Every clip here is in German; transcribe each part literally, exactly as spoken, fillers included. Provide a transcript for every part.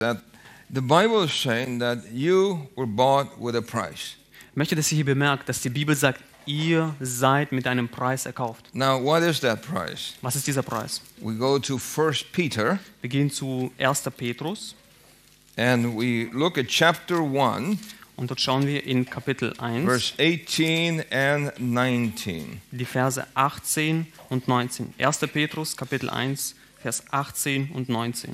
that the Bible is saying that you were bought with a price. Ich möchte, dass ihr hier bemerkt, dass die Bibel sagt, ihr seid mit einem Preis erkauft. Now, what is that price? Was ist dieser Preis? We go to First Peter Wir gehen zu erster Petrus and we look at chapter one, und dort schauen wir in Kapitel eins, verse eighteen and nineteen. die Verse achtzehn und neunzehn. erster Petrus, Kapitel eins, Vers achtzehn und neunzehn.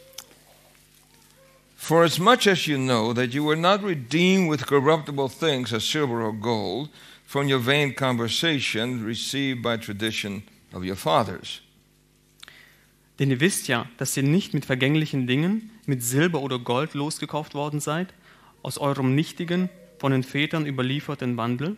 For as much as you know that you were not redeemed with corruptible things as silver or gold from your vain conversation received by tradition of your fathers. Denn ihr wisst ja, dass ihr nicht mit vergänglichen Dingen, mit Silber oder Gold losgekauft worden seid, aus eurem nichtigen, von den Vätern überlieferten Wandel,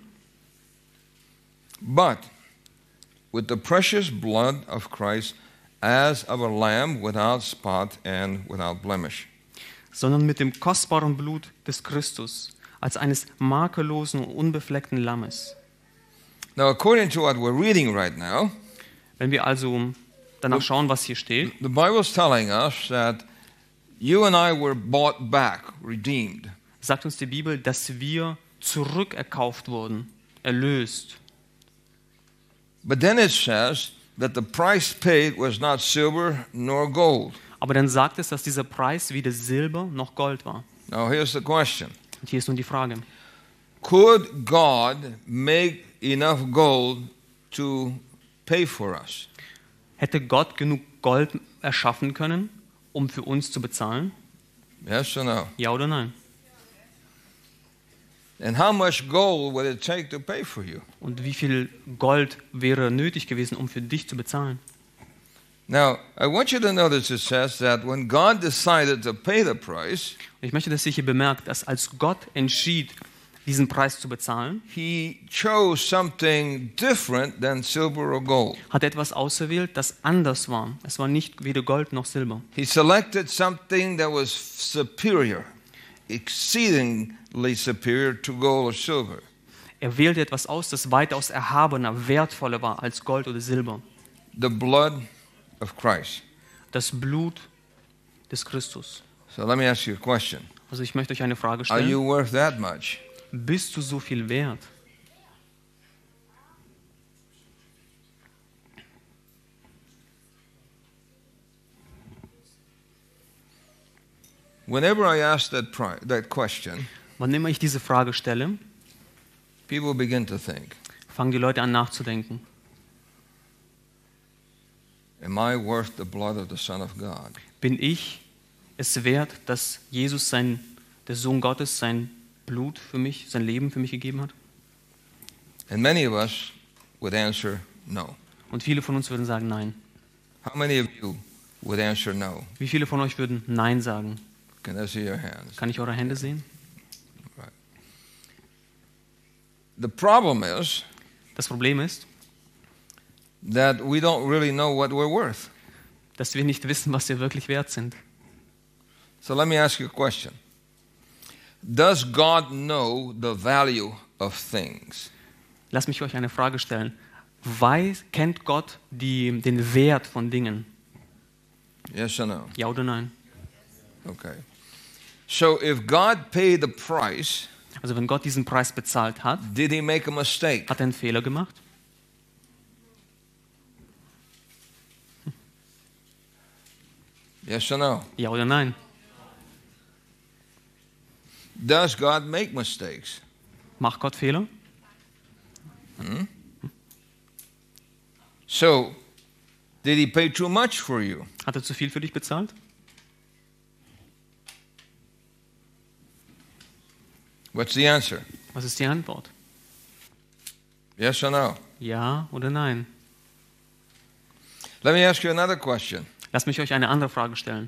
But with the precious blood of Christ as of a lamb without spot and without blemish. sondern mit dem kostbaren Blut des Christus, als eines makellosen und unbefleckten Lammes. Now, according to what we're reading right now, Wenn wir also danach schauen, was hier steht, the Bible is telling us that you and I were bought back, redeemed. sagt uns die Bibel, dass wir zurückerkauft wurden, erlöst. But then it says that the price paid was not silver nor gold. Aber dann sagt es, dass dieser Preis weder Silber noch Gold war. Now, here's the question. Und hier ist nun die Frage, Could God make enough gold to pay for us? hätte Gott genug Gold erschaffen können, um für uns zu bezahlen? Yes or no? Ja oder nein? And how much gold would it take to pay for you? Und wie viel Gold wäre nötig gewesen, um für dich zu bezahlen? Now, I want you to notice it says that when God decided to pay the price, Und ich möchte, dass ihr hier bemerkt, dass als Gott entschied, diesen Preis zu bezahlen, He chose something different than silver or gold. hat er etwas auserwählt, das anders war. Es war nicht weder Gold noch Silber. He selected something that was superior, exceedingly superior to gold or silver. Er wählte etwas aus, das weitaus erhabener, wertvoller war als Gold oder Silber. The blood of Christ. Das Blut des Christus. So let me ask you a question. Also ich möchte euch eine Frage Are you stellen. worth that much? Bist du so viel wert? Whenever I ask that, pri- that question, Wann immer ich diese Frage stelle, people begin to think, fangen die Leute an nachzudenken. am I worth the blood of the Son of God? Bin ich es wert, dass Jesus, sein, der Sohn Gottes, sein Blut für mich, sein Leben für mich gegeben hat? And many of us would answer no. Und viele von uns würden sagen Nein. How many of you would answer no? Wie viele von euch würden Nein sagen? Can I see your hands? Kann ich eure Hände sehen? Right. The problem is Das Problem ist, that we don't really know what we're worth. dass wir nicht wissen, was wir wirklich wert sind. So let me ask you a question. Does God know the value of things? Lasst mich euch eine Frage stellen. Weiß, kennt Gott die, den Wert von Dingen? Yes or no? Ja oder nein? Okay. So if God paid the price, Also wenn Gott diesen Preis bezahlt hat, did he make a mistake? hat er einen Fehler gemacht? Yes or no? Ja oder nein? Does God make mistakes? Macht Gott Fehler? So, did he pay too much for you? Hat er zu viel für dich bezahlt? What's the answer? Was ist die Antwort? Yes or no? Ja oder nein? Let me ask you another question. Lasst mich euch eine andere Frage stellen.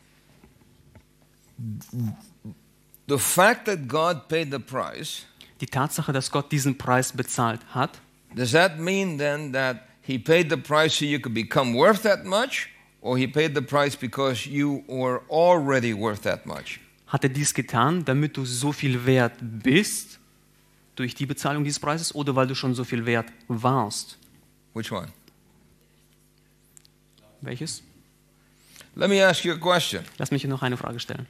The fact that God paid the price, Die Tatsache, dass Gott diesen Preis bezahlt hat, does that mean then that he paid the price so you could become worth that much? Or he paid the price because you were already worth that much? hat er dies getan, damit du so viel wert bist, durch die Bezahlung dieses Preises, oder weil du schon so viel wert warst? Which one? Welches? Let me ask you a question. Lass mich noch eine Frage stellen.